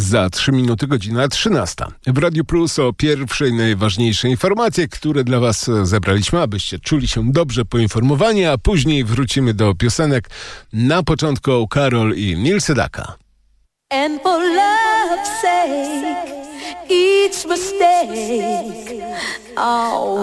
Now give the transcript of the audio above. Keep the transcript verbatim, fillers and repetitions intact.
Za trzy minuty godzina trzynasta. W Radiu Plus o pierwszej najważniejsze informacje, które dla was zebraliśmy, abyście czuli się dobrze poinformowani, a później wrócimy do piosenek. Na początku Karol i Neil Sedaka. And for love's sake, each mistake, oh.